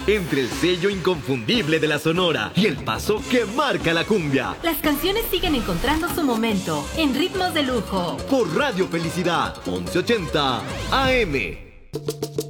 entre el sello inconfundible de la Sonora y el paso que marca la cumbia. Las canciones siguen encontrando su momento en ritmos de lujo. Por Radio Felicidad, 1180 AM.